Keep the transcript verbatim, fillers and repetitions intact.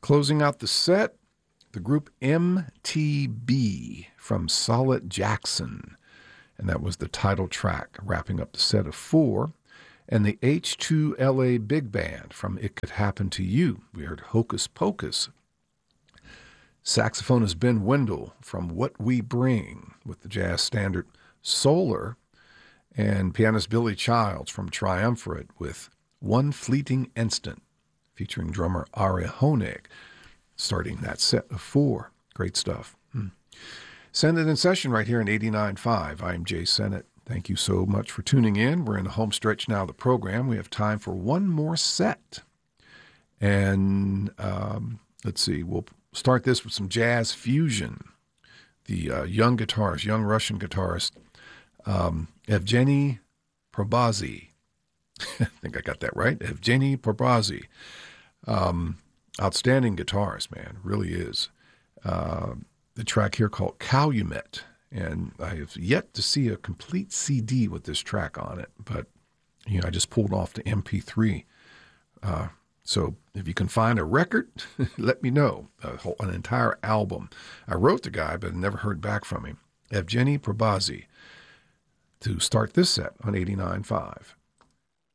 Closing out the set, the group M T B from Solid Jackson. And that was the title track, wrapping up the set of four. And the H two L A Big Band from It Could Happen to You. We heard Hocus Pocus. Saxophonist Ben Wendell from What We Bring with the jazz standard Solar. And pianist Billy Childs from Triumvirate with One Fleeting Instant, featuring drummer Ari Honig, starting that set of four. Great stuff. Hmm. Send it in session right here in eighty-nine point five. I'm Jay Sennett. Thank you so much for tuning in. We're in the home stretch now of the program. We have time for one more set. And um, let's see, we'll start this with some jazz fusion. The uh, young guitarist, young Russian guitarist, um, Evgeny Probazy. I think I got that right. Evgeny Probazy. Um, outstanding guitarist, man. Really is. Uh, the track here called Calumet. And I have yet to see a complete C D with this track on it. But, you know, I just pulled off the M P three. Uh, so if you can find a record, let me know. A whole, an entire album. I wrote the guy, but never heard back from him. Evgeny Probazy to start this set on eighty-nine point five.